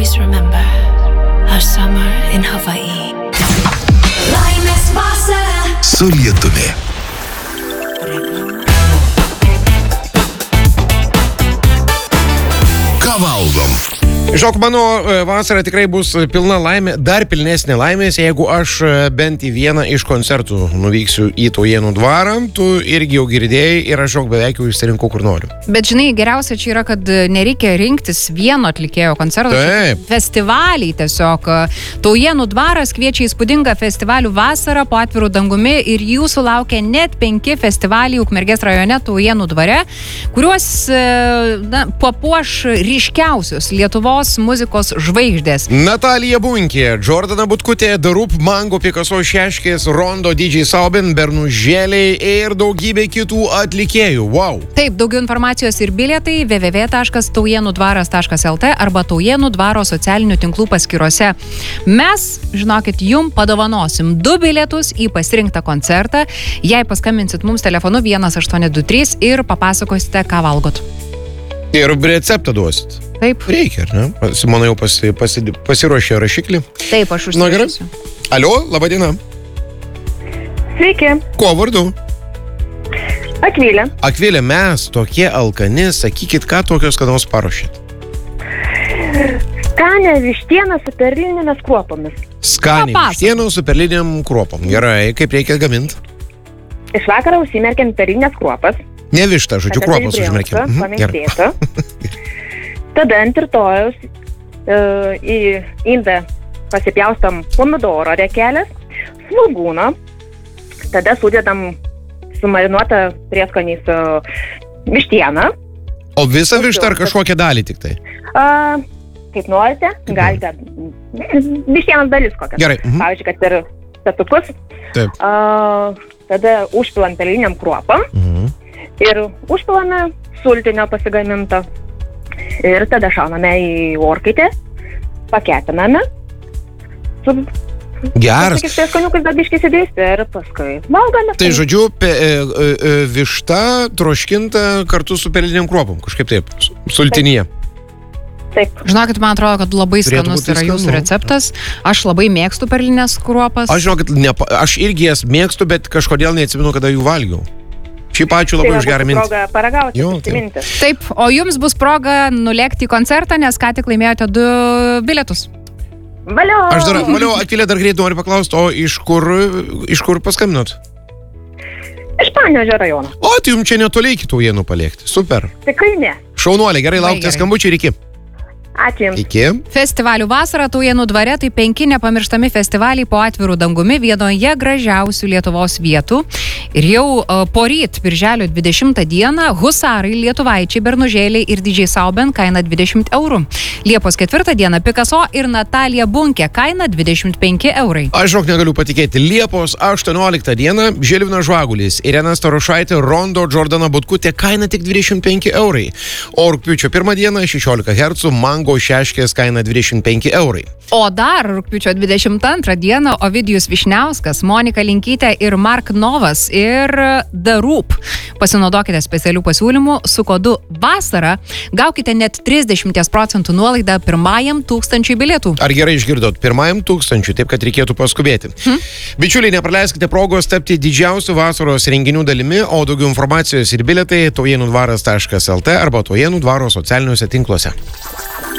always remember our summer in Hawaii. Laimės vasara Su lietumi. Ką valgom? Žinok, mano vasara tikrai bus pilna laimė, dar pilnesnė laimės, jeigu aš bent į vieną iš koncertų nuvyksiu į Taujėnų dvarą. Tu irgi jau girdėjai ir aš beveik jau išsirinkau, kur noriu. Bet žinai, geriausia čia yra, kad nereikia rinktis vieno atlikėjo koncerto. Taip. Festivaliai tiesiog. Taujėnų dvaras kviečia įspūdingą festivalių vasarą po atvirų dangumi ir jūsų laukia net 5 festivaliai Ukmergės rajone Taujėnų dvare, kuriuos papuoš ryškiausius Lietuvos muzikos žvaigždės. Natalija Bunkė, Jordana Butkutė, The Roop, Mango, Picasso, Šeškės, Rondo, DJ Saubin, Bernužėliai ir daugybė kitų atlikėjų. Wow! Taip, daugiau informacijos ir bilietai www.taujienudvaras.lt arba Taujėnų dvaro socialinių tinklų paskyrose. Mes, žinokit, jum padovanosim 2 bilietus į pasirinktą koncertą, jei paskambinsit mums telefonu 1823 ir papasakosite, ką valgot. Ir receptą duosit. Taip. Reikia, ar ne? Simona jau pasiruošė rašiklį. Taip, aš Na gerai. užsirašysiu. Alio, laba diena. Sveiki, Kuo vardu? Akvilė. Akvilė, mes tokie alkani, sakykit, ką tokios kada nors paruošėt. Skanė vištiena su perlinėmis kruopomis. Skaniai, Papasakok. vištienų su perlinėm kruopom. Gerai, kaip reikia gaminti? Iš vakaro užsimerkiam perlinės kruopas. Ne vištą, žodžiu, Tada kruopos užmerkim. pamėgdėta. Tada ant rytojaus į indą pasipjaustam pomidoro rekelės, svogūną, tada sudedam sumarinuotą prieskoniais vištieną. O visą vištą ar kažkokią dalį tik tai? Kaip norite, galite vištienos dalis kokią. Gerai. Pavyzdžiui, kad ir statukus. Taip. Tada užpilam perliniam kruopam ir užpilame sultinio pasigamintą. Ir tada šauname į orkaitę, pakepiname. Geras. Tokiais prieskoniukais dar biškį įsidėsti ir paskui valgame. Tai žodžiu, višta troškinta kartu su perlinėm kruopom, kažkaip taip, sultinyje. Taip. Žinokit, man atrodo, kad labai Turėtų skanus būti yra jūsų skanu. receptas. Aš labai mėgstu perlinės kruopas. Aš žinokit, aš irgi jas mėgstu, bet kažkodėl neatsimenu, kada jų valgiau. Šiaip ačiū labai už gerą mintį. Proga paragauti, Jo, prisiminti. Taip, o jums bus proga nulėkti į koncertą, nes ką tik laimėjote 2 bilietus. Valio! Aš dar, Akvilė, dar greit noriu paklausti, o iš kur paskambinot? Iš Panevėžio rajono. O, tai jums čia netoli iki Taujėnų palėkti. Super. Tikrai ne. Šaunuolė, gerai, Labai laukite gerai. skambučių ir iki. Ačiū Jums. Iki. Festivalių vasara Taujėnų dvare tai 5 nepamirštami festivaliai po atvirų dangumi vienoje gražiausių Lietuvos vietų. Ir jau poryt, birželio 20 dieną, Husarai, Lietuvaičiai, Bernužėliai ir DJ Sauben kaina 20 eurų. Liepos 4 dieną Picasso ir Natalija Bunkė kaina 25 eurai. Aš žinok negaliu patikėti. Liepos 18 dieną Žilvinas Žvagulis, Irena Starošaitė, Rondo, Jordana Butkutė kaina tik 25 eurai. O rugpjūčio 1 dieną 16 Hz Mango Šeškės kaina 25 eurai. O dar rugpjūčio 22 dieną Ovidijus Višniauskas, Monika Linkytė ir Mark Novas ir The Roop. Pasinaudokite specialių pasiūlymų su kodu VASARA, gaukite net 30% nuolaidą pirmajam 1000 bilietų. Ar gerai išgirdot? Pirmajam 1000, taip kad reikėtų paskubėti. Bičiuliai, nepraleiskite progos tapti didžiausių vasaros renginių dalimi, o daugiau informacijos ir bilietai taujienudvaras.lt arba Taujėnų dvaro socialiniuose tinkluose.